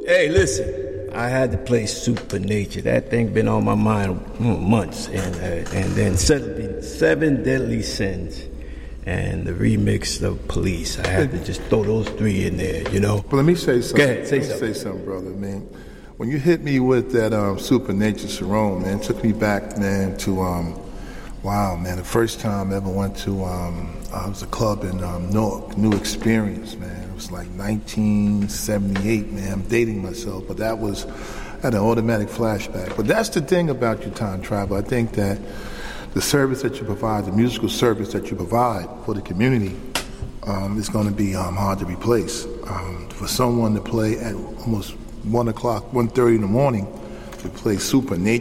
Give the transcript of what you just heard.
Hey, listen, I had to play Supernature. That thing been on my mind months. And then Seven Deadly Sins and the remix of Police. I had to just throw those three in there, you know? But let me say something. Go ahead, say something, brother, man. When you hit me with that Supernature Sharon, man, it took me back, man, to, wow, man, the first time I ever went to, it was a club in Newark, New Experience, man. It was like 1978, man. I'm dating myself, but I had an automatic flashback. But that's the thing about your time travel. I think that the service that you provide, the musical service that you provide for the community is going to be hard to replace. For someone to play at almost 1:30 in the morning, to play Supernature